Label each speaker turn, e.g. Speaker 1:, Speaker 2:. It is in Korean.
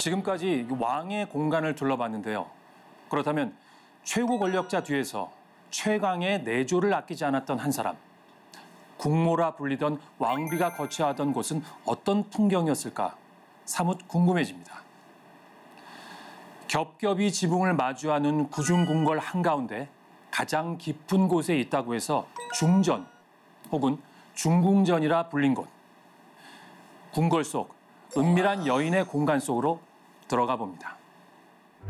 Speaker 1: 지금까지 왕의 공간을 둘러봤는데요. 그렇다면 최고 권력자 뒤에서 최강의 내조를 아끼지 않았던 한 사람. 국모라 불리던 왕비가 거쳐야 하던 곳은 어떤 풍경이었을까 사뭇 궁금해집니다. 겹겹이 지붕을 마주하는 구중궁궐 한가운데 가장 깊은 곳에 있다고 해서 중전 혹은 중궁전이라 불린 곳. 궁궐 속 은밀한 여인의 공간 속으로 들어가 봅니다.